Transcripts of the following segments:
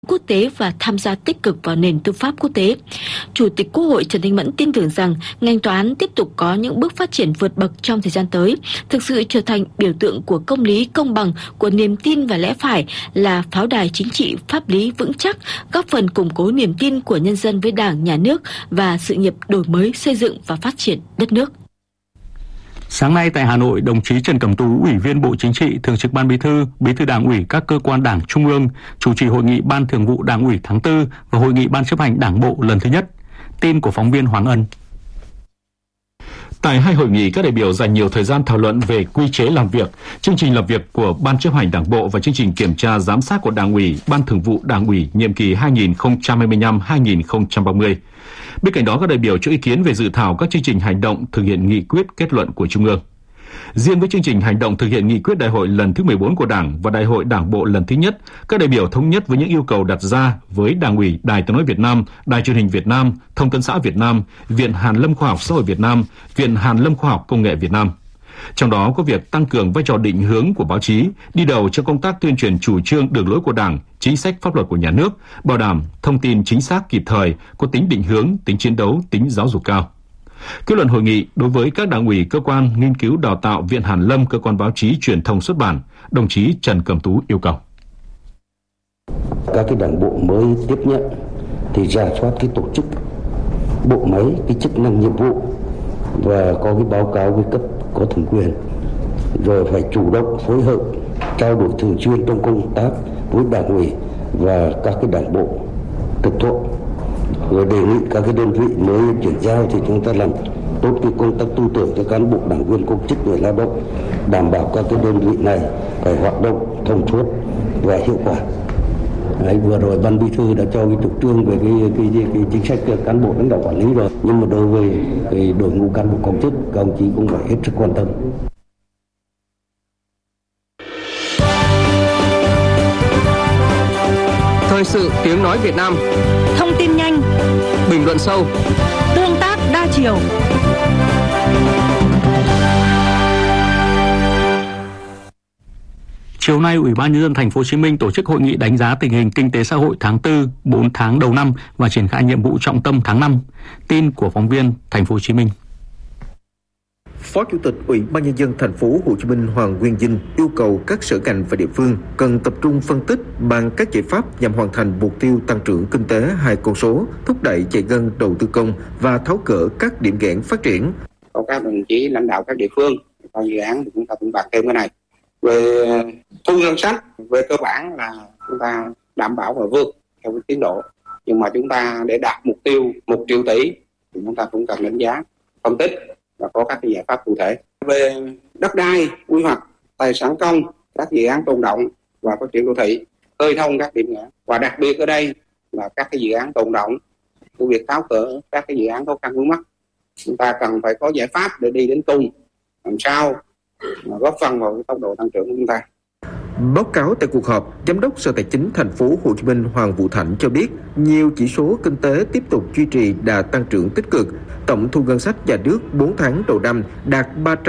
quốc tế và tham gia tích cực vào nền tư pháp quốc tế. Chủ tịch Quốc hội Trần Thanh Mẫn tin tưởng rằng ngành tòa án tiếp tục có những bước phát triển vượt bậc trong thời gian tới, thực sự trở thành biểu tượng của công lý, công bằng, của niềm tin và lẽ phải, là pháo đài chính trị pháp lý vững chắc, góp phần củng cố niềm tin của nhân dân với Đảng, Nhà nước và sự nghiệp đổi mới, xây dựng và phát triển đất nước. Sáng nay tại Hà Nội, đồng chí Trần Cẩm Tú, Ủy viên Bộ Chính trị, Thường trực Ban Bí thư Đảng ủy các cơ quan Đảng Trung ương, chủ trì hội nghị Ban Thường vụ Đảng ủy tháng 4 và hội nghị Ban chấp hành Đảng bộ lần thứ nhất. Tin của phóng viên Hoàng Ân. Tại hai hội nghị, các đại biểu dành nhiều thời gian thảo luận về quy chế làm việc, chương trình làm việc của Ban chấp hành Đảng bộ và chương trình kiểm tra giám sát của Đảng ủy, Ban Thường vụ Đảng ủy nhiệm kỳ 2025-2030. Bên cạnh đó, các đại biểu cho ý kiến về dự thảo các chương trình hành động thực hiện nghị quyết kết luận của Trung ương. Riêng với chương trình hành động thực hiện nghị quyết đại hội lần thứ 14 của Đảng và đại hội Đảng bộ lần thứ nhất, các đại biểu thống nhất với những yêu cầu đặt ra với Đảng ủy, Đài Tiếng nói Việt Nam, Đài Truyền hình Việt Nam, Thông tấn xã Việt Nam, Viện Hàn lâm Khoa học Xã hội Việt Nam, Viện Hàn lâm Khoa học Công nghệ Việt Nam. Trong đó có việc tăng cường vai trò định hướng của báo chí, đi đầu cho công tác tuyên truyền chủ trương đường lối của Đảng, chính sách pháp luật của nhà nước, bảo đảm thông tin chính xác kịp thời, có tính định hướng, tính chiến đấu, tính giáo dục cao. Kết luận hội nghị, đối với các đảng ủy, cơ quan nghiên cứu đào tạo, Viện Hàn lâm, cơ quan báo chí, truyền thông xuất bản, đồng chí Trần Cẩm Tú yêu cầu các cái đảng bộ mới tiếp nhận thì rà soát cái tổ chức bộ máy, cái chức năng nhiệm vụ và có cái báo cáo với cấp có thẩm quyền, rồi phải chủ động phối hợp trao đổi thường xuyên trong công tác với đảng ủy và các cái đảng bộ trực thuộc, rồi đề nghị các cái đơn vị mới chuyển giao thì chúng ta làm tốt cái công tác tư tưởng cho cán bộ, đảng viên, công chức, người lao động, đảm bảo các cái đơn vị này phải hoạt động thông suốt và hiệu quả. Đấy, vừa rồi Ban Bí thư đã cho cái chủ trương về cái chính sách cán bộ lãnh đạo quản lý rồi, nhưng mà đối với cái đội ngũ cán bộ công chức, các ông chí cũng phải hết sức quan tâm. Thời sự tiếng nói Việt Nam, thông tin nhanh, bình luận sâu, tương tác đa chiều. Chiều nay, Ủy ban Nhân dân Thành phố Hồ Chí Minh tổ chức hội nghị đánh giá tình hình kinh tế xã hội tháng 4, 4 tháng đầu năm và triển khai nhiệm vụ trọng tâm tháng 5. Tin của phóng viên Thành phố Hồ Chí Minh. Phó Chủ tịch Ủy ban Nhân dân Thành phố Hồ Chí Minh Hoàng Nguyên Dinh yêu cầu các sở ngành và địa phương cần tập trung phân tích bằng các giải pháp nhằm hoàn thành mục tiêu tăng trưởng kinh tế hai con số, thúc đẩy giải ngân đầu tư công và tháo gỡ các điểm nghẽn phát triển. Có các đồng chí lãnh đạo các địa phương, có dự án thì chúng ta cũng bạc thêm cái này. Về thu ngân sách, về cơ bản là chúng ta đảm bảo và vượt theo cái tiến độ. Nhưng mà chúng ta để đạt mục tiêu 1 triệu tỷ thì chúng ta cũng cần đánh giá, phân tích và có các cái giải pháp cụ thể. Về đất đai, quy hoạch, tài sản công, các dự án tồn động và phát triển đô thị, khơi thông các điểm nghẽn. Và đặc biệt ở đây là các cái dự án tồn động, cái việc tháo gỡ các cái dự án khó khăn vướng mắc. Chúng ta cần phải có giải pháp để đi đến cùng, làm sao mà góp phần vào cái tốc độ tăng trưởng của chúng ta. Báo cáo tại cuộc họp, Giám đốc Sở Tài chính Thành phố Hồ Chí Minh Hoàng Vũ Thạnh cho biết, nhiều chỉ số kinh tế tiếp tục duy trì đà tăng trưởng tích cực. Tổng thu ngân sách nhà nước 4 tháng đầu năm đạt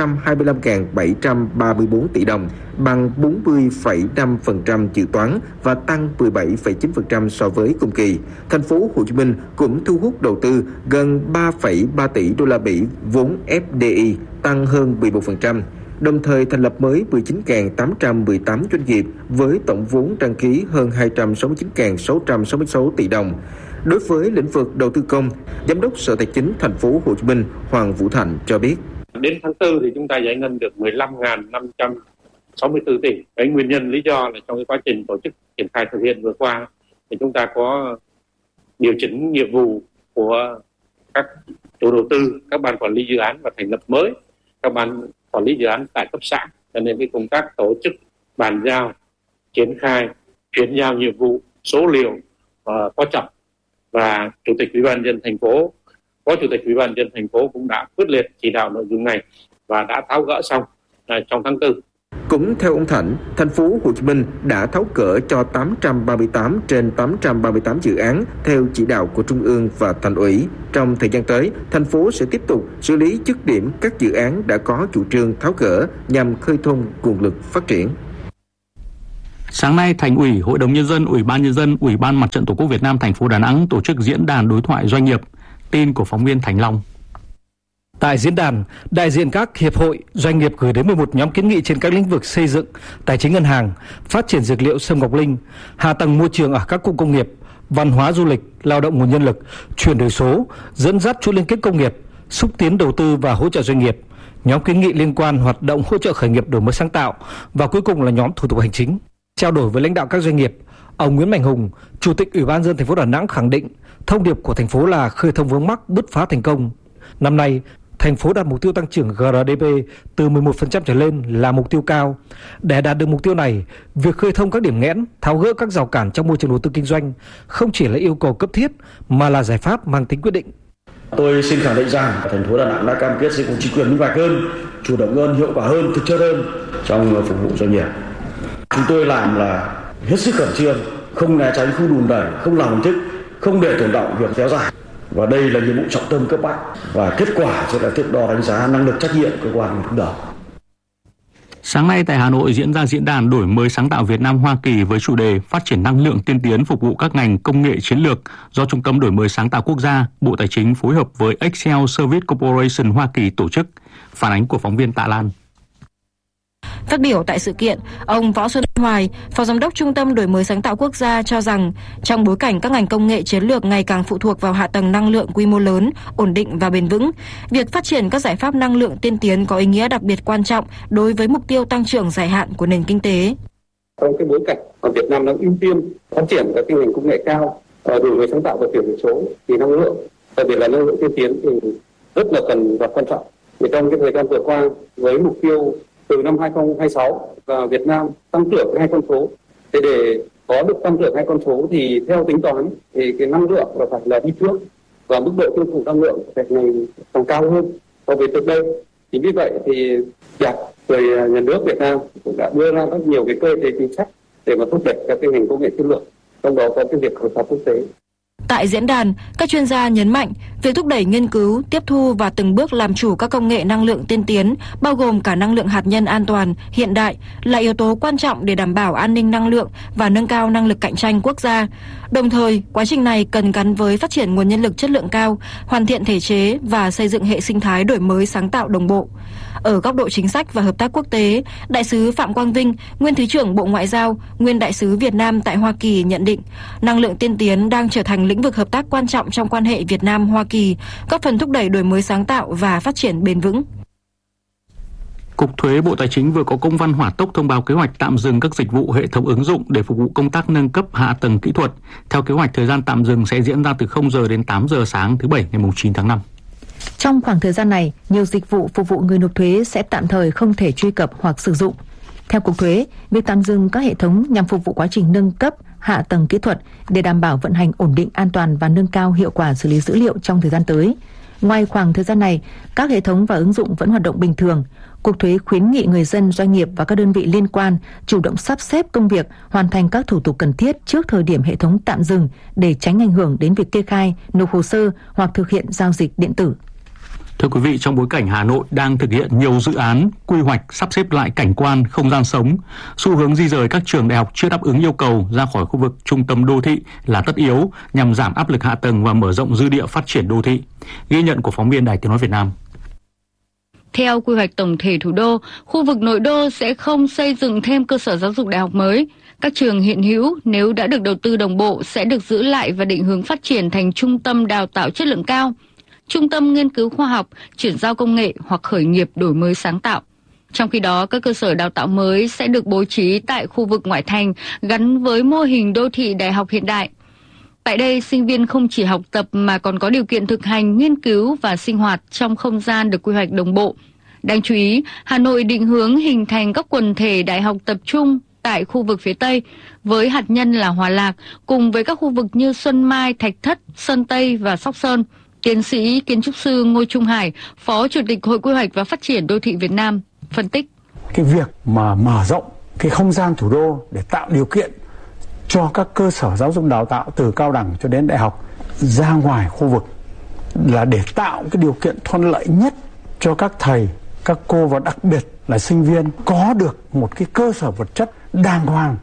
325.734 tỷ đồng, bằng 40,5% dự toán và tăng 17,9% so với cùng kỳ. Thành phố Hồ Chí Minh cũng thu hút đầu tư gần 3,3 tỷ đô la Mỹ vốn FDI, tăng hơn 11%. Đồng thời thành lập mới 19.818 doanh nghiệp với tổng vốn đăng ký hơn 269.666 tỷ đồng. Đối với lĩnh vực đầu tư công, Giám đốc Sở Tài chính Thành phố Hồ Chí Minh Hoàng Vũ Thạnh cho biết. Đến tháng 4 thì chúng ta giải ngân được 15.564 tỷ. Cái nguyên nhân lý do là trong cái quá trình tổ chức triển khai thực hiện vừa qua thì chúng ta có điều chỉnh nhiệm vụ của các chủ đầu tư, các ban quản lý dự án và thành lập mới các ban quản lý dự án tại cấp xã, cho nên cái công tác tổ chức bàn giao, triển khai, chuyển giao nhiệm vụ, số liệu có chậm, và Chủ tịch Ủy ban nhân dân thành phố, Phó Chủ tịch Ủy ban nhân dân thành phố cũng đã quyết liệt chỉ đạo nội dung này và đã tháo gỡ xong trong tháng 4. Cũng theo ông Thạnh, Thành phố Hồ Chí Minh đã tháo gỡ cho 838 trên 838 dự án theo chỉ đạo của Trung ương và Thành ủy. Trong thời gian tới, thành phố sẽ tiếp tục xử lý dứt điểm các dự án đã có chủ trương tháo gỡ nhằm khơi thông nguồn lực phát triển. Sáng nay, Thành ủy, Hội đồng Nhân dân, Ủy ban Nhân dân, Ủy ban Mặt trận Tổ quốc Việt Nam thành phố Đà Nẵng tổ chức diễn đàn đối thoại doanh nghiệp. Tin của phóng viên Thành Long. Tại diễn đàn, đại diện các hiệp hội, doanh nghiệp gửi đến 11 nhóm kiến nghị trên các lĩnh vực xây dựng, tài chính ngân hàng, phát triển dược liệu Sâm Ngọc Linh, hạ tầng môi trường ở các cụm công nghiệp, văn hóa du lịch, lao động nguồn nhân lực, chuyển đổi số, dẫn dắt chuỗi liên kết công nghiệp, xúc tiến đầu tư và hỗ trợ doanh nghiệp. Nhóm kiến nghị liên quan hoạt động hỗ trợ khởi nghiệp đổi mới sáng tạo và cuối cùng là nhóm thủ tục hành chính. Trao đổi với lãnh đạo các doanh nghiệp, ông Nguyễn Mạnh Hùng, Chủ tịch Ủy ban nhân dân thành phố Đà Nẵng khẳng định thông điệp của thành phố là khơi thông vướng mắc, bứt phá thành công. Năm nay, thành phố đặt mục tiêu tăng trưởng GRDP từ 11% trở lên là mục tiêu cao. Để đạt được mục tiêu này, việc khơi thông các điểm nghẽn, tháo gỡ các rào cản trong môi trường đầu tư kinh doanh không chỉ là yêu cầu cấp thiết mà là giải pháp mang tính quyết định. Tôi xin khẳng định rằng thành phố Đà Nẵng đã cam kết xây dựng chính quyền minh bạch hơn, chủ động hơn, hiệu quả hơn, thực chất hơn trong phục vụ doanh nghiệp. Chúng tôi làm là hết sức khẩn trương, không né tránh, không đùn đẩy, không làm hình thức, không để tồn đọng việc kéo dài. Và đây là nhiệm vụ trọng tâm cấp bách và kết quả sẽ là thước đo đánh giá năng lực trách nhiệm cơ quan đứng đầu. Sáng nay tại Hà Nội diễn ra diễn đàn đổi mới sáng tạo Việt Nam Hoa Kỳ với chủ đề phát triển năng lượng tiên tiến phục vụ các ngành công nghệ chiến lược do Trung tâm Đổi mới sáng tạo quốc gia, Bộ Tài chính phối hợp với Excel Service Corporation Hoa Kỳ tổ chức. Phản ánh của phóng viên Tạ Lan. Phát biểu tại sự kiện, ông Võ Xuân Hoài, Phó Giám đốc Trung tâm Đổi mới sáng tạo quốc gia cho rằng trong bối cảnh các ngành công nghệ chiến lược ngày càng phụ thuộc vào hạ tầng năng lượng quy mô lớn, ổn định và bền vững, việc phát triển các giải pháp năng lượng tiên tiến có ý nghĩa đặc biệt quan trọng đối với mục tiêu tăng trưởng dài hạn của nền kinh tế. Trong cái bối cảnh mà Việt Nam đang ưu tiên phát triển các cái ngành công nghệ cao, đổi mới sáng tạo và chuyển đổi số, thì năng lượng, đặc biệt là năng lượng tiên tiến thì rất là cần và quan trọng. Thì trong cái thời gian vừa qua, với mục tiêu từ năm 2026 và Việt Nam tăng trưởng hai con số. Thế để có được tăng trưởng hai con số thì theo tính toán thì cái năng lượng là phải là đi trước và mức độ tiêu thụ năng lượng phải ngày càng cao hơn so với trước đây. Chính vì vậy thì Đảng, rồi nhà nước Việt Nam cũng đã đưa ra rất nhiều cái cơ chế chính sách để mà thúc đẩy các cái ngành công nghệ chiến lược, trong đó có cái việc hợp tác quốc tế. Tại diễn đàn, các chuyên gia nhấn mạnh việc thúc đẩy nghiên cứu, tiếp thu và từng bước làm chủ các công nghệ năng lượng tiên tiến, bao gồm cả năng lượng hạt nhân an toàn, hiện đại, là yếu tố quan trọng để đảm bảo an ninh năng lượng và nâng cao năng lực cạnh tranh quốc gia. Đồng thời, quá trình này cần gắn với phát triển nguồn nhân lực chất lượng cao, hoàn thiện thể chế và xây dựng hệ sinh thái đổi mới sáng tạo đồng bộ. Ở góc độ chính sách và hợp tác quốc tế, Đại sứ Phạm Quang Vinh, nguyên Thứ trưởng Bộ Ngoại giao, nguyên Đại sứ Việt Nam tại Hoa Kỳ nhận định, năng lượng tiên tiến đang trở thành lĩnh vực hợp tác quan trọng trong quan hệ Việt Nam-Hoa Kỳ, góp phần thúc đẩy đổi mới sáng tạo và phát triển bền vững. Cục Thuế Bộ Tài chính vừa có công văn hỏa tốc thông báo kế hoạch tạm dừng các dịch vụ hệ thống ứng dụng để phục vụ công tác nâng cấp hạ tầng kỹ thuật. Theo kế hoạch, thời gian tạm dừng sẽ diễn ra từ 0 giờ đến 8 giờ sáng thứ Bảy ngày 9 tháng 5. Trong khoảng thời gian này, nhiều dịch vụ phục vụ người nộp thuế sẽ tạm thời không thể truy cập hoặc sử dụng. Theo Cục Thuế, việc tạm dừng các hệ thống nhằm phục vụ quá trình nâng cấp hạ tầng kỹ thuật để đảm bảo vận hành ổn định, an toàn và nâng cao hiệu quả xử lý dữ liệu trong thời gian tới. Ngoài khoảng thời gian này, các hệ thống và ứng dụng vẫn hoạt động bình thường. Cục Thuế khuyến nghị người dân, doanh nghiệp và các đơn vị liên quan chủ động sắp xếp công việc, hoàn thành các thủ tục cần thiết trước thời điểm hệ thống tạm dừng để tránh ảnh hưởng đến việc kê khai, nộp hồ sơ hoặc thực hiện giao dịch điện tử. Thưa quý vị, trong bối cảnh Hà Nội đang thực hiện nhiều dự án quy hoạch sắp xếp lại cảnh quan, không gian sống, xu hướng di dời các trường đại học chưa đáp ứng yêu cầu ra khỏi khu vực trung tâm đô thị là tất yếu nhằm giảm áp lực hạ tầng và mở rộng dư địa phát triển đô thị. Ghi nhận của phóng viên Đài Tiếng nói Việt Nam. Theo quy hoạch tổng thể thủ đô, khu vực nội đô sẽ không xây dựng thêm cơ sở giáo dục đại học mới. Các trường hiện hữu nếu đã được đầu tư đồng bộ sẽ được giữ lại và định hướng phát triển thành trung tâm đào tạo chất lượng cao, trung tâm nghiên cứu khoa học, chuyển giao công nghệ hoặc khởi nghiệp đổi mới sáng tạo. Trong khi đó, các cơ sở đào tạo mới sẽ được bố trí tại khu vực ngoại thành gắn với mô hình đô thị đại học hiện đại. Tại đây, sinh viên không chỉ học tập mà còn có điều kiện thực hành, nghiên cứu và sinh hoạt trong không gian được quy hoạch đồng bộ. Đáng chú ý, Hà Nội định hướng hình thành các quần thể đại học tập trung tại khu vực phía Tây, với hạt nhân là Hòa Lạc, cùng với các khu vực như Xuân Mai, Thạch Thất, Sơn Tây và Sóc Sơn. Tiến sĩ kiến trúc sư Ngô Trung Hải, Phó Chủ tịch Hội Quy hoạch và Phát triển Đô thị Việt Nam, phân tích. Cái việc mà mở rộng cái không gian thủ đô để tạo điều kiện cho các cơ sở giáo dục đào tạo từ cao đẳng cho đến đại học ra ngoài khu vực là để tạo cái điều kiện thuận lợi nhất cho các thầy, các cô và đặc biệt là sinh viên có được một cái cơ sở vật chất đàng hoàng,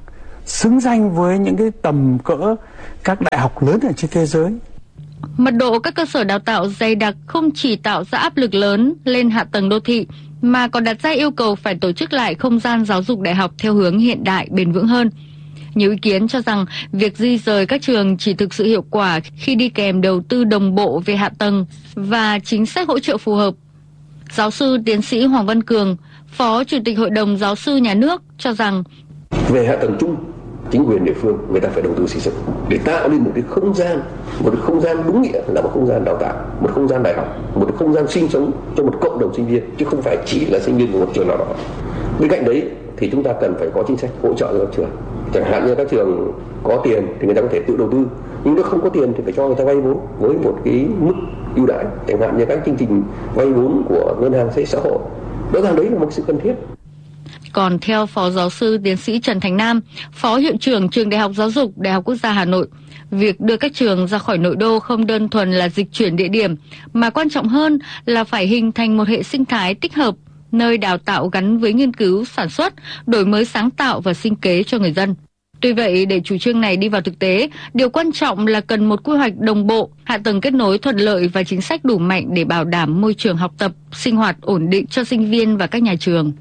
xứng danh với những cái tầm cỡ các đại học lớn ở trên thế giới. Mật độ các cơ sở đào tạo dày đặc không chỉ tạo ra áp lực lớn lên hạ tầng đô thị, mà còn đặt ra yêu cầu phải tổ chức lại không gian giáo dục đại học theo hướng hiện đại, bền vững hơn. Nhiều ý kiến cho rằng việc di rời các trường chỉ thực sự hiệu quả khi đi kèm đầu tư đồng bộ về hạ tầng và chính sách hỗ trợ phù hợp. Giáo sư tiến sĩ Hoàng Văn Cường, Phó Chủ tịch Hội đồng Giáo sư Nhà nước cho rằng về hạ tầng chung, chính quyền địa phương người ta phải đầu tư xây dựng để tạo nên một cái không gian đúng nghĩa là một không gian đào tạo, một không gian đại học, một không gian sinh sống cho một cộng đồng sinh viên, chứ không phải chỉ là sinh viên của một trường nào đó. Bên cạnh đấy thì chúng ta cần phải có chính sách hỗ trợ cho các trường. Chẳng hạn như các trường có tiền thì người ta có thể tự đầu tư, nhưng nếu không có tiền thì phải cho người ta vay vốn với một cái mức ưu đãi, chẳng hạn như các chương trình vay vốn của ngân hàng xã hội. Rõ ràng đấy là một sự cần thiết. Còn theo Phó Giáo sư Tiến sĩ Trần Thành Nam, Phó Hiệu trưởng Trường Đại học Giáo dục Đại học Quốc gia Hà Nội, việc đưa các trường ra khỏi nội đô không đơn thuần là dịch chuyển địa điểm, mà quan trọng hơn là phải hình thành một hệ sinh thái tích hợp, nơi đào tạo gắn với nghiên cứu, sản xuất, đổi mới sáng tạo và sinh kế cho người dân. Tuy vậy, để chủ trương này đi vào thực tế, điều quan trọng là cần một quy hoạch đồng bộ, hạ tầng kết nối thuận lợi và chính sách đủ mạnh để bảo đảm môi trường học tập, sinh hoạt ổn định cho sinh viên và các nhà trường.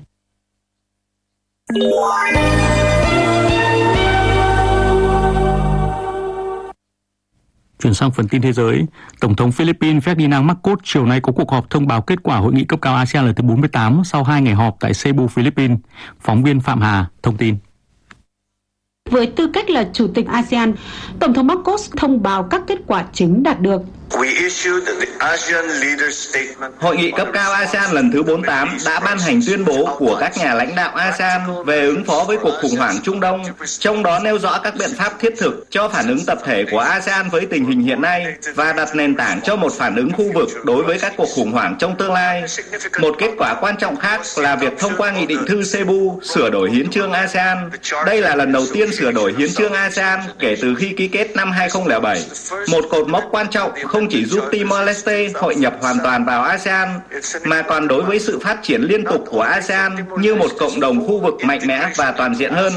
Chuyển sang phần tin thế giới, Tổng thống Philippines Ferdinand Marcos chiều nay có cuộc họp thông báo kết quả hội nghị cấp cao ASEAN lần thứ 48 sau 2 ngày họp tại Cebu, Philippines. Phóng viên Phạm Hà thông tin. Với tư cách là Chủ tịch ASEAN, Tổng thống Marcos thông báo các kết quả chính đạt được. Hội nghị cấp cao ASEAN lần thứ 48 đã ban hành tuyên bố của các nhà lãnh đạo ASEAN về ứng phó với cuộc khủng hoảng Trung Đông, trong đó nêu rõ các biện pháp thiết thực cho phản ứng tập thể của ASEAN với tình hình hiện nay và đặt nền tảng cho một phản ứng khu vực đối với các cuộc khủng hoảng trong tương lai. Một kết quả quan trọng khác là việc thông qua Nghị định thư Cebu sửa đổi hiến chương ASEAN. Đây là lần đầu tiên sửa đổi hiến chương ASEAN kể từ khi ký kết năm 2007, một cột mốc quan trọng không chỉ giúp Timor-Leste hội nhập hoàn toàn vào ASEAN, mà còn đối với sự phát triển liên tục của ASEAN như một cộng đồng khu vực mạnh mẽ và toàn diện hơn.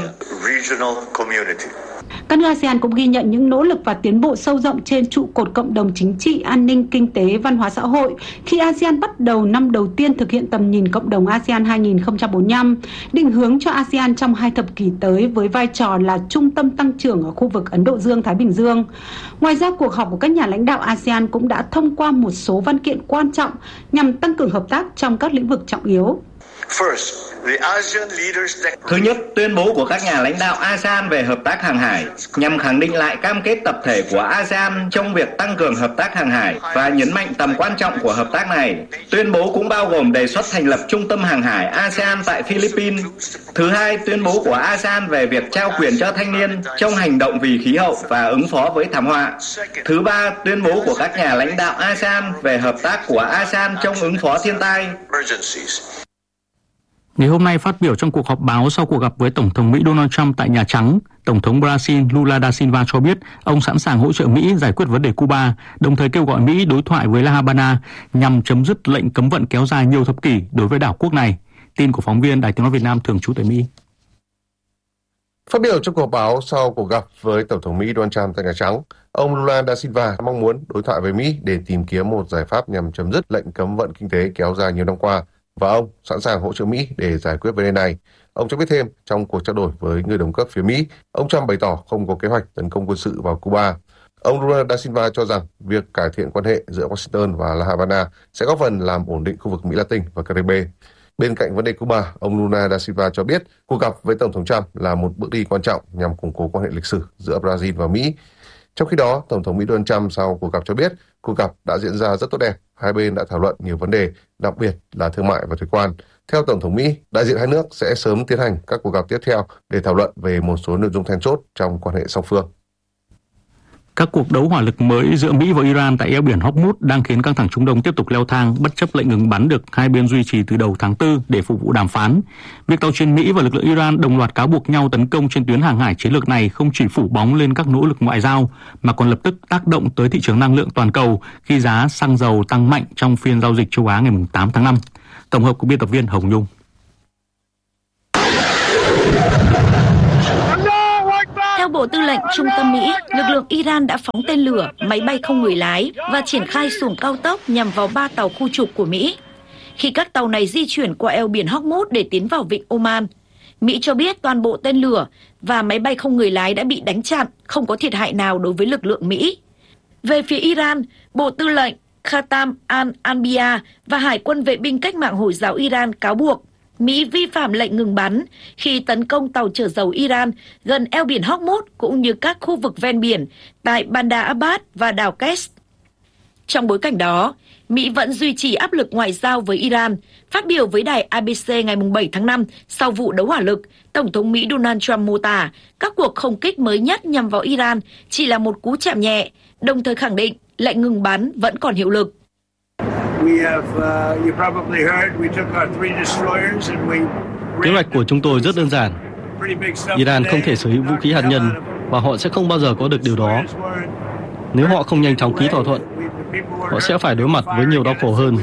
Các nước ASEAN cũng ghi nhận những nỗ lực và tiến bộ sâu rộng trên trụ cột cộng đồng chính trị, an ninh, kinh tế, văn hóa xã hội khi ASEAN bắt đầu năm đầu tiên thực hiện tầm nhìn cộng đồng ASEAN 2045, định hướng cho ASEAN trong 2 thập kỷ tới với vai trò là trung tâm tăng trưởng ở khu vực Ấn Độ Dương-Thái Bình Dương. Ngoài ra, cuộc họp của các nhà lãnh đạo ASEAN cũng đã thông qua một số văn kiện quan trọng nhằm tăng cường hợp tác trong các lĩnh vực trọng yếu. Thứ nhất, tuyên bố của các nhà lãnh đạo ASEAN về hợp tác hàng hải nhằm khẳng định lại cam kết tập thể của ASEAN trong việc tăng cường hợp tác hàng hải và nhấn mạnh tầm quan trọng của hợp tác này. Tuyên bố cũng bao gồm đề xuất thành lập trung tâm hàng hải ASEAN tại Philippines. Thứ hai, tuyên bố của ASEAN về việc trao quyền cho thanh niên trong hành động vì khí hậu và ứng phó với thảm họa. Thứ ba, tuyên bố của các nhà lãnh đạo ASEAN về hợp tác của ASEAN trong ứng phó thiên tai. Ngày hôm nay phát biểu trong cuộc họp báo sau cuộc gặp với Tổng thống Mỹ Donald Trump tại Nhà Trắng, Tổng thống Brazil Lula da Silva cho biết ông sẵn sàng hỗ trợ Mỹ giải quyết vấn đề Cuba, đồng thời kêu gọi Mỹ đối thoại với La Habana nhằm chấm dứt lệnh cấm vận kéo dài nhiều thập kỷ đối với đảo quốc này. Tin của phóng viên Đài Tiếng nói Việt Nam thường trú tại Mỹ. Phát biểu trong cuộc họp báo sau cuộc gặp với Tổng thống Mỹ Donald Trump tại Nhà Trắng, ông Lula da Silva mong muốn đối thoại với Mỹ để tìm kiếm một giải pháp nhằm chấm dứt lệnh cấm vận kinh tế kéo dài nhiều năm qua, và ông sẵn sàng hỗ trợ Mỹ để giải quyết vấn đề này. Ông cho biết thêm, trong cuộc trao đổi với người đồng cấp phía Mỹ, ông Trump bày tỏ không có kế hoạch tấn công quân sự vào Cuba. Ông Lula da Silva cho rằng việc cải thiện quan hệ giữa Washington và La Habana sẽ góp phần làm ổn định khu vực Mỹ Latin và Caribe. Bên cạnh vấn đề Cuba, ông Lula da Silva cho biết cuộc gặp với Tổng thống Trump là một bước đi quan trọng nhằm củng cố quan hệ lịch sử giữa Brazil và Mỹ. Trong khi đó, Tổng thống Mỹ Donald Trump sau cuộc gặp cho biết cuộc gặp đã diễn ra rất tốt đẹp. Hai bên đã thảo luận nhiều vấn đề, đặc biệt là thương mại và thuế quan. Theo Tổng thống Mỹ, đại diện hai nước sẽ sớm tiến hành các cuộc gặp tiếp theo để thảo luận về một số nội dung then chốt trong quan hệ song phương. Các cuộc đấu hỏa lực mới giữa Mỹ và Iran tại eo biển Hormuz đang khiến căng thẳng Trung Đông tiếp tục leo thang bất chấp lệnh ngừng bắn được hai bên duy trì từ đầu tháng 4 để phục vụ đàm phán. Việc tàu chiến Mỹ và lực lượng Iran đồng loạt cáo buộc nhau tấn công trên tuyến hàng hải chiến lược này không chỉ phủ bóng lên các nỗ lực ngoại giao mà còn lập tức tác động tới thị trường năng lượng toàn cầu khi giá xăng dầu tăng mạnh trong phiên giao dịch châu Á ngày 8 tháng 5. Tổng hợp của biên tập viên Hồng Nhung. Bộ Tư lệnh Trung tâm Mỹ, lực lượng Iran đã phóng tên lửa, máy bay không người lái và triển khai xuồng cao tốc nhằm vào 3 tàu khu trục của Mỹ. Khi các tàu này di chuyển qua eo biển Hormuz để tiến vào vịnh Oman, Mỹ cho biết toàn bộ tên lửa và máy bay không người lái đã bị đánh chặn, không có thiệt hại nào đối với lực lượng Mỹ. Về phía Iran, Bộ Tư lệnh Khatam al-Anbiya và Hải quân vệ binh cách mạng Hồi giáo Iran cáo buộc Mỹ vi phạm lệnh ngừng bắn khi tấn công tàu chở dầu Iran gần eo biển Hormuz cũng như các khu vực ven biển tại Bandar Abbas và đảo Kers. Trong bối cảnh đó, Mỹ vẫn duy trì áp lực ngoại giao với Iran. Phát biểu với đài ABC ngày 7 tháng 5 sau vụ đấu hỏa lực, Tổng thống Mỹ Donald Trump mô tả các cuộc không kích mới nhất nhằm vào Iran chỉ là một cú chạm nhẹ, đồng thời khẳng định lệnh ngừng bắn vẫn còn hiệu lực. Kế hoạch của chúng tôi rất đơn giản. Iran không thể sở hữu vũ khí hạt nhân và họ sẽ không bao giờ có được điều đó. Nếu họ không nhanh chóng ký thỏa thuận, họ sẽ phải đối mặt với nhiều đau khổ hơn.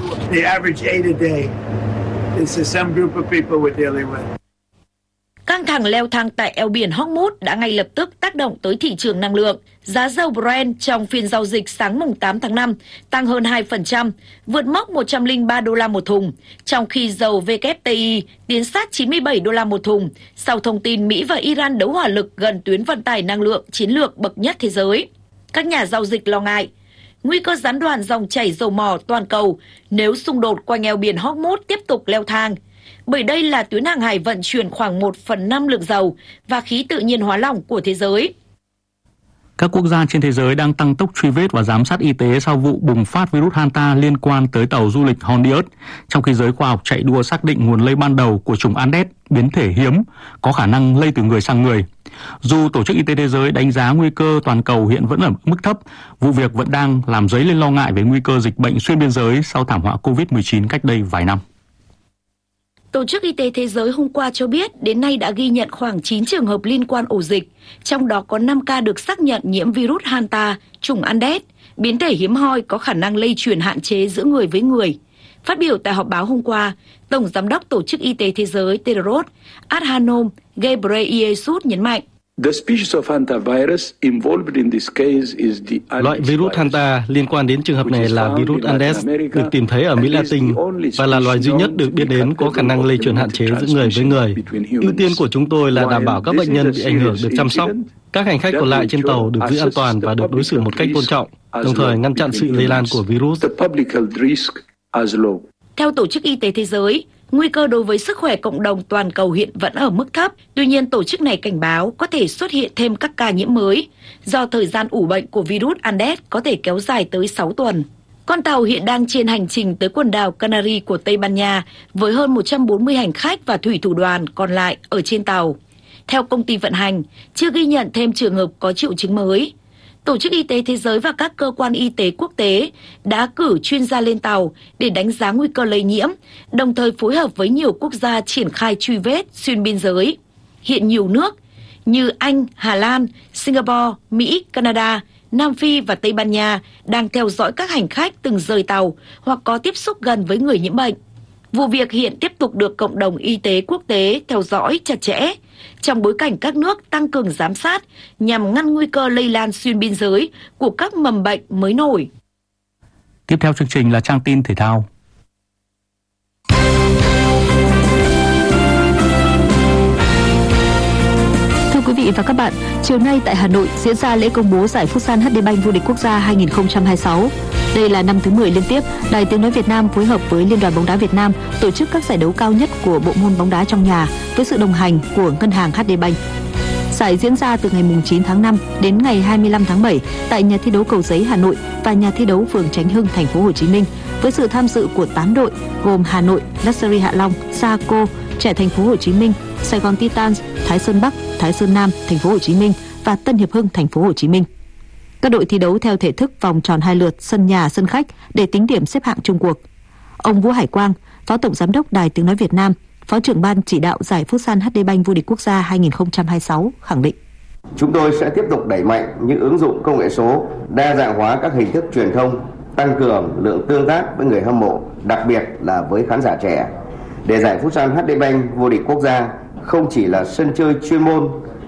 Căng thẳng leo thang tại eo biển Hormuz đã ngay lập tức tác động tới thị trường năng lượng. Giá dầu Brent trong phiên giao dịch sáng 8 tháng 5 tăng hơn 2%, vượt mốc 103 đô la một thùng, trong khi dầu WTI tiến sát 97 đô la một thùng, sau thông tin Mỹ và Iran đấu hỏa lực gần tuyến vận tải năng lượng chiến lược bậc nhất thế giới. Các nhà giao dịch lo ngại nguy cơ gián đoạn dòng chảy dầu mỏ toàn cầu nếu xung đột quanh eo biển Hormuz tiếp tục leo thang, bởi đây là tuyến hàng hải vận chuyển khoảng 1/5 lượng dầu và khí tự nhiên hóa lỏng của thế giới. Các quốc gia trên thế giới đang tăng tốc truy vết và giám sát y tế sau vụ bùng phát virus Hanta liên quan tới tàu du lịch Hondius, trong khi giới khoa học chạy đua xác định nguồn lây ban đầu của chủng Andes, biến thể hiếm, có khả năng lây từ người sang người. Dù Tổ chức Y tế Thế giới đánh giá nguy cơ toàn cầu hiện vẫn ở mức thấp, vụ việc vẫn đang làm dấy lên lo ngại về nguy cơ dịch bệnh xuyên biên giới sau thảm họa COVID-19 cách đây vài năm. Tổ chức Y tế Thế giới hôm qua cho biết đến nay đã ghi nhận khoảng 9 trường hợp liên quan ổ dịch, trong đó có 5 ca được xác nhận nhiễm virus Hanta, chủng Andes, biến thể hiếm hoi có khả năng lây truyền hạn chế giữa người với người. Phát biểu tại họp báo hôm qua, Tổng Giám đốc Tổ chức Y tế Thế giới Tedros Adhanom Ghebreyesus nhấn mạnh, loại virus Hanta liên quan đến trường hợp này là virus Andes, được tìm thấy ở Mỹ Latin và là loài duy nhất được biết đến có khả năng lây truyền hạn chế giữa người với người. Ưu tiên của chúng tôi là đảm bảo các bệnh nhân bị ảnh hưởng được chăm sóc. Các hành khách còn lại trên tàu được giữ an toàn và được đối xử một cách tôn trọng, đồng thời ngăn chặn sự lây lan của virus. Theo Tổ chức Y tế Thế giới, nguy cơ đối với sức khỏe cộng đồng toàn cầu hiện vẫn ở mức thấp. Tuy nhiên, tổ chức này cảnh báo có thể xuất hiện thêm các ca nhiễm mới do thời gian ủ bệnh của virus Andes có thể kéo dài tới 6 tuần. Con tàu hiện đang trên hành trình tới quần đảo Canary của Tây Ban Nha với hơn 140 hành khách và thủy thủ đoàn còn lại ở trên tàu. Theo công ty vận hành, chưa ghi nhận thêm trường hợp có triệu chứng mới. Tổ chức Y tế Thế giới và các cơ quan y tế quốc tế đã cử chuyên gia lên tàu để đánh giá nguy cơ lây nhiễm, đồng thời phối hợp với nhiều quốc gia triển khai truy vết xuyên biên giới. Hiện nhiều nước như Anh, Hà Lan, Singapore, Mỹ, Canada, Nam Phi và Tây Ban Nha đang theo dõi các hành khách từng rời tàu hoặc có tiếp xúc gần với người nhiễm bệnh. Vụ việc hiện tiếp tục được cộng đồng y tế quốc tế theo dõi chặt chẽ, trong bối cảnh các nước tăng cường giám sát nhằm ngăn nguy cơ lây lan xuyên biên giới của các mầm bệnh mới nổi. Tiếp theo chương trình là trang tin thể thao. Thưa quý vị và các bạn, chiều nay tại Hà Nội diễn ra lễ công bố giải Futsal HD Bank vô địch quốc gia 2026. Đây là năm thứ 10 liên tiếp, Đài Tiếng nói Việt Nam phối hợp với Liên đoàn bóng đá Việt Nam tổ chức các giải đấu cao nhất của bộ môn bóng đá trong nhà với sự đồng hành của Ngân hàng HD Bank. Giải diễn ra từ ngày 9 tháng 5 đến ngày 25 tháng 7 tại nhà thi đấu Cầu Giấy Hà Nội và nhà thi đấu phường Chánh Hưng thành phố Hồ Chí Minh với sự tham dự của 8 đội gồm Hà Nội, Luxury Hạ Long, Saco, Trẻ thành phố Hồ Chí Minh, Sài Gòn Titans, Thái Sơn Bắc, Thái Sơn Nam thành phố Hồ Chí Minh và Tân Hiệp Hưng thành phố Hồ Chí Minh. Các đội thi đấu theo thể thức vòng tròn 2 lượt sân nhà sân khách để tính điểm xếp hạng chung cuộc. Ông Vũ Hải Quang, Phó Tổng Giám đốc Đài Tiếng nói Việt Nam, Phó trưởng ban chỉ đạo giải Futsal HD Bank vô địch quốc gia 2026 khẳng định: Chúng tôi sẽ tiếp tục đẩy mạnh những ứng dụng công nghệ số, đa dạng hóa các hình thức truyền thông, tăng cường lượng tương tác với người hâm mộ, đặc biệt là với khán giả trẻ. Để giải Futsal HD Bank vô địch quốc gia không chỉ là sân chơi chuyên môn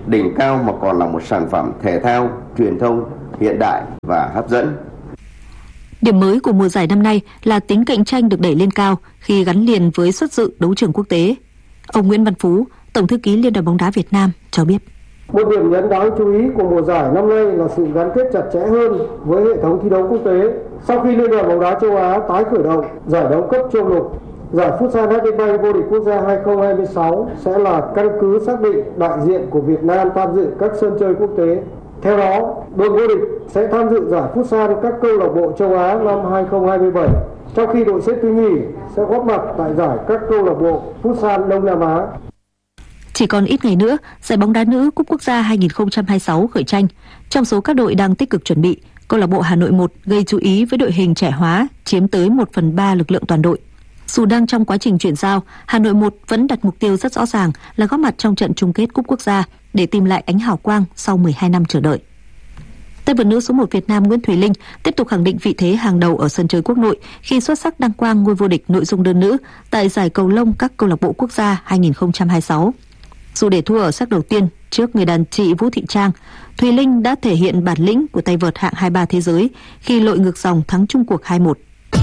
đỉnh cao mà còn là một sản phẩm thể thao, truyền thông hiện đại và hấp dẫn. Điểm mới của mùa giải năm nay là tính cạnh tranh được đẩy lên cao khi gắn liền với xuất dự đấu trường quốc tế. Ông Nguyễn Văn Phú, Tổng thư ký Liên đoàn bóng đá Việt Nam cho biết. Một điểm nhấn đáng chú ý của mùa giải năm nay là sự gắn kết chặt chẽ hơn với hệ thống thi đấu quốc tế. Sau khi Liên đoàn bóng đá châu Á tái khởi động giải đấu cấp châu lục, giải Futsal HD Bank vô địch quốc gia 2026 sẽ là căn cứ xác định đại diện của Việt Nam tham dự các sân chơi quốc tế. Theo đó, đội vô địch sẽ tham dự giải Futsal các câu lạc bộ châu Á năm 2027, trong khi đội xếp thứ nhì sẽ góp mặt tại giải các câu lạc bộ Futsal Đông Nam Á. Chỉ còn ít ngày nữa, giải bóng đá nữ Cúp Quốc gia 2026 khởi tranh. Trong số các đội đang tích cực chuẩn bị, câu lạc bộ Hà Nội 1 gây chú ý với đội hình trẻ hóa, chiếm tới 1/3 lực lượng toàn đội. Dù đang trong quá trình chuyển giao, Hà Nội 1 vẫn đặt mục tiêu rất rõ ràng là góp mặt trong trận chung kết Cúp Quốc gia để tìm lại ánh hào quang sau 12 năm chờ đợi. Tay vợt nữ số 1 Việt Nam Nguyễn Thùy Linh tiếp tục khẳng định vị thế hàng đầu ở sân chơi quốc nội khi xuất sắc đăng quang ngôi vô địch nội dung đơn nữ tại giải cầu lông các câu lạc bộ quốc gia 2026. Dù để thua ở set đầu tiên trước người đàn chị Vũ Thị Trang, Thùy Linh đã thể hiện bản lĩnh của tay vợt hạng 23 thế giới khi lội ngược dòng thắng chung cuộc 2-1.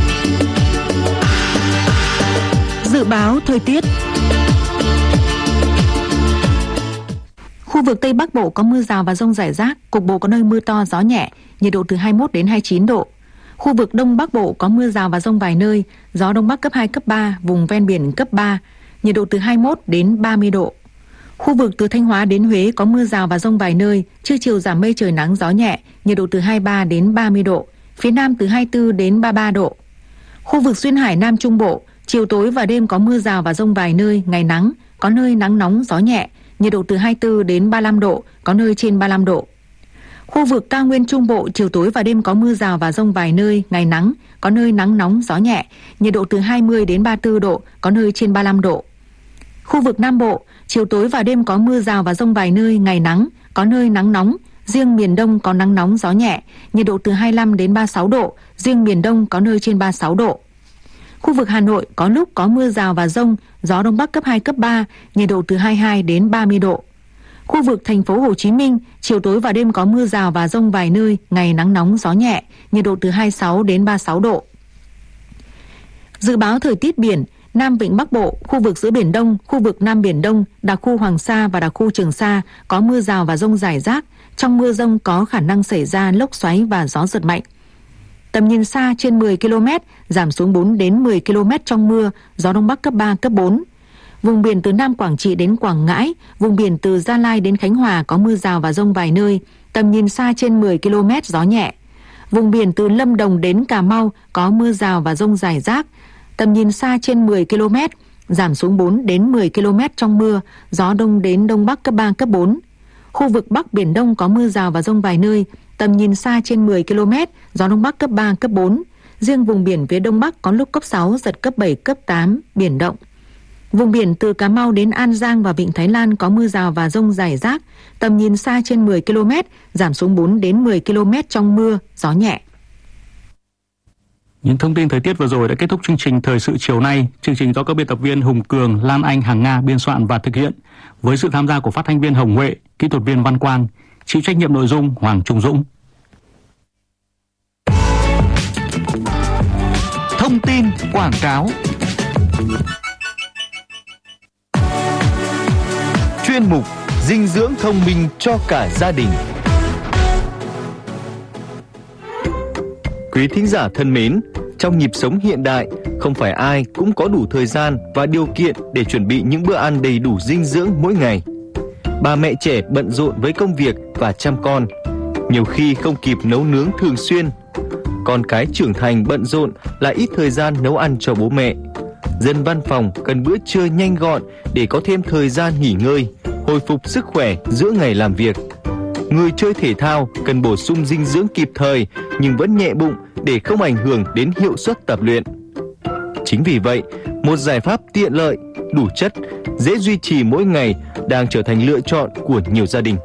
Dự báo thời tiết. Khu vực Tây Bắc Bộ có mưa rào và dông rải rác, cục bộ có nơi mưa to, gió nhẹ, nhiệt độ từ 21 đến 29 độ. Khu vực Đông Bắc Bộ có mưa rào và dông vài nơi, gió Đông Bắc cấp 2, cấp 3, vùng ven biển cấp 3, nhiệt độ từ 21 đến 30 độ. Khu vực từ Thanh Hóa đến Huế có mưa rào và dông vài nơi, trưa chiều giảm mây trời nắng gió nhẹ, nhiệt độ từ 23 đến 30 độ, phía Nam từ 24 đến 33 độ. Khu vực Duyên Hải Nam Trung Bộ, chiều tối và đêm có mưa rào và dông vài nơi, ngày nắng, có nơi nắng nóng gió nhẹ, nhiệt độ từ 24 đến 35 độ, có nơi trên 35 độ. Khu vực Cao Nguyên Trung Bộ, chiều tối và đêm có mưa rào và dông vài nơi, ngày nắng, có nơi nắng nóng gió nhẹ, nhiệt độ từ 20 đến 34 độ, có nơi trên 35 độ. Khu vực Nam Bộ, chiều tối và đêm có mưa rào và dông vài nơi, ngày nắng, có nơi nắng nóng, riêng miền Đông có nắng nóng gió nhẹ, nhiệt độ từ 25 đến 36 độ, riêng miền Đông có nơi trên 36 độ. Khu vực Hà Nội có lúc có mưa rào và dông, gió Đông Bắc cấp 2, cấp 3, nhiệt độ từ 22 đến 30 độ. Khu vực thành phố Hồ Chí Minh, chiều tối và đêm có mưa rào và dông vài nơi, ngày nắng nóng gió nhẹ, nhiệt độ từ 26 đến 36 độ. Dự báo thời tiết biển, Nam Vịnh Bắc Bộ, khu vực giữa Biển Đông, khu vực Nam Biển Đông, đặc khu Hoàng Sa và đặc khu Trường Sa có mưa rào và dông rải rác. Trong mưa dông có khả năng xảy ra lốc xoáy và gió giật mạnh. Tầm nhìn xa trên 10 km, giảm xuống 4 đến 10 km trong mưa, gió Đông Bắc cấp 3, cấp 4. Vùng biển từ Nam Quảng Trị đến Quảng Ngãi, vùng biển từ Gia Lai đến Khánh Hòa có mưa rào và dông vài nơi, tầm nhìn xa trên 10 km, gió nhẹ. Vùng biển từ Lâm Đồng đến Cà Mau có mưa rào và dông rải rác, tầm nhìn xa trên 10 km, giảm xuống 4 đến 10 km trong mưa, gió Đông đến Đông Bắc cấp 3, cấp 4. Khu vực Bắc Biển Đông có mưa rào và dông vài nơi, tầm nhìn xa trên 10 km, gió Đông Bắc cấp 3, cấp 4. Riêng vùng biển phía Đông Bắc có lúc cấp 6, giật cấp 7, cấp 8, biển động. Vùng biển từ Cà Mau đến An Giang và Vịnh Thái Lan có mưa rào và dông rải rác, tầm nhìn xa trên 10 km, giảm xuống 4 đến 10 km trong mưa, gió nhẹ. Những thông tin thời tiết vừa rồi đã kết thúc chương trình Thời sự chiều nay. Chương trình do các biên tập viên Hùng Cường, Lan Anh, Hằng Nga biên soạn và thực hiện, với sự tham gia của phát thanh viên Hồng Huệ, kỹ thuật viên Văn Quang, chịu trách nhiệm nội dung Hoàng Trung Dũng. Thông tin quảng cáo. Chuyên mục dinh dưỡng thông minh cho cả gia đình. Quý thính giả thân mến, trong nhịp sống hiện đại, không phải ai cũng có đủ thời gian và điều kiện để chuẩn bị những bữa ăn đầy đủ dinh dưỡng mỗi ngày. Bà mẹ trẻ bận rộn với công việc và chăm con, nhiều khi không kịp nấu nướng thường xuyên. Con cái trưởng thành bận rộn lại ít thời gian nấu ăn cho bố mẹ. Dân văn phòng cần bữa trưa nhanh gọn để có thêm thời gian nghỉ ngơi, hồi phục sức khỏe giữa ngày làm việc. Người chơi thể thao cần bổ sung dinh dưỡng kịp thời nhưng vẫn nhẹ bụng để không ảnh hưởng đến hiệu suất tập luyện. Chính vì vậy, một giải pháp tiện lợi, đủ chất, dễ duy trì mỗi ngày đang trở thành lựa chọn của nhiều gia đình.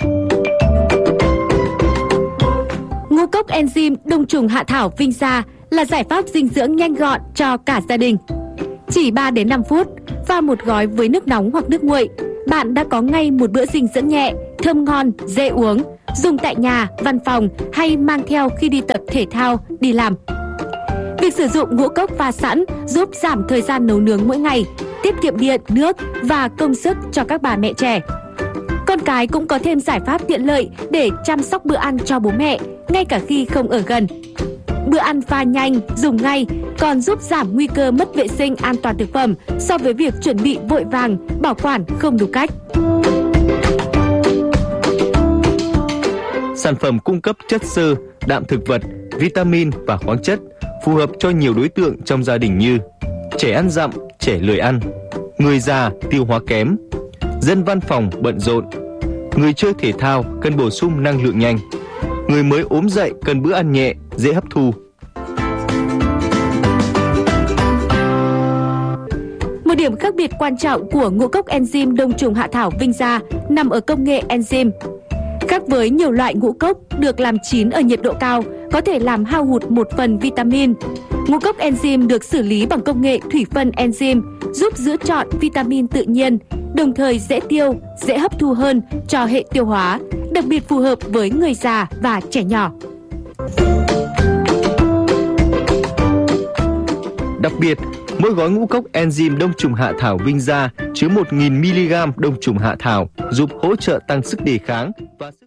Ngũ cốc enzyme đông trùng hạ thảo Vinsa là giải pháp dinh dưỡng nhanh gọn cho cả gia đình. Chỉ 3 đến 5 phút, pha một gói với nước nóng hoặc nước nguội, bạn đã có ngay một bữa dinh dưỡng nhẹ, thơm ngon, dễ uống, dùng tại nhà, văn phòng hay mang theo khi đi tập thể thao, đi làm. Việc sử dụng ngũ cốc pha sẵn giúp giảm thời gian nấu nướng mỗi ngày, tiết kiệm điện, nước và công sức cho các bà mẹ trẻ. Con cái cũng có thêm giải pháp tiện lợi để chăm sóc bữa ăn cho bố mẹ, ngay cả khi không ở gần. Bữa ăn pha nhanh, dùng ngay, còn giúp giảm nguy cơ mất vệ sinh an toàn thực phẩm so với việc chuẩn bị vội vàng, bảo quản không đúng cách. Sản phẩm cung cấp chất xơ, đạm thực vật, vitamin và khoáng chất phù hợp cho nhiều đối tượng trong gia đình như trẻ ăn dặm, trẻ lười ăn, người già tiêu hóa kém, dân văn phòng bận rộn, người chơi thể thao cần bổ sung năng lượng nhanh, người mới ốm dậy cần bữa ăn nhẹ, dễ hấp thu. Một điểm khác biệt quan trọng của ngũ cốc enzyme đông trùng hạ thảo Vinh Gia nằm ở công nghệ enzyme. Khác với nhiều loại ngũ cốc được làm chín ở nhiệt độ cao, có thể làm hao hụt một phần vitamin. Ngũ cốc enzyme được xử lý bằng công nghệ thủy phân enzyme, giúp giữ trọn vitamin tự nhiên, đồng thời dễ tiêu, dễ hấp thu hơn cho hệ tiêu hóa, đặc biệt phù hợp với người già và trẻ nhỏ. Đặc biệt, mỗi gói ngũ cốc enzyme đông trùng hạ thảo Vinh Gia chứa 1.000 mg đông trùng hạ thảo, giúp hỗ trợ tăng sức đề kháng và